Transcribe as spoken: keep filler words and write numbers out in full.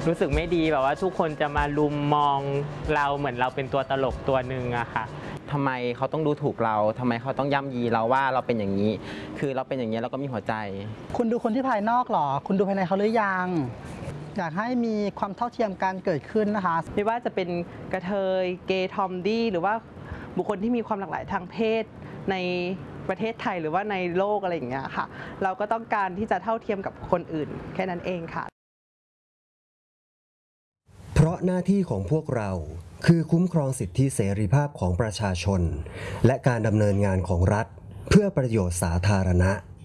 รู้สึกไม่ดีแบบว่าทุกคนจะมาลุมมองเราเหมือนเราเป็นตัวตลกตัวหนึ่งอะค่ะทำไมเขาต้องดูถูกเราทำไมเขาต้องย่ำยีเราว่าเราเป็นอย่างนี้คือเราเป็นอย่างนี้เราก็มีหัวใจคุณดูคนที่ภายนอกหรอคุณดูภายในเขาหรือยังอยากให้มีความเท่าเทียมกันเกิดขึ้นนะคะไม่ว่าจะเป็นกระเทยเกย์ทอมดี้หรือว่าบุคคลที่มีความหลากหลายทางเพศในประเทศไทยหรือว่าในโลกอะไรอย่างเงี้ยค่ะเราก็ต้องการที่จะเท่าเทียมกับคนอื่นแค่นั้นเองค่ะเพราะหน้าที่ของพวกเราคือคุ้มครองสิทธิเสรีภาพของประชาชนและการดำเนินงานของรัฐเพื่อประโยชน์สาธารณะ